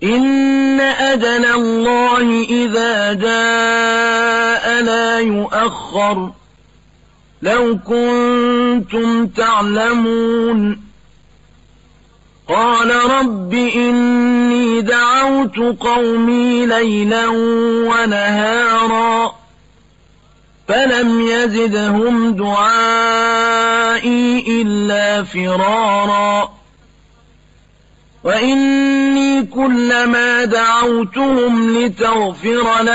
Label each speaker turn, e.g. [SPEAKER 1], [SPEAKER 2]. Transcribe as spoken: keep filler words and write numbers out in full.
[SPEAKER 1] إن أجل الله إذا جاء لا يؤخر لو كنتم تعلمون قال رب إني دعوت قومي ليلا ونهارا فلم يزدهم دعائي إلا فرارا وإني كلما دعوتهم لتغفر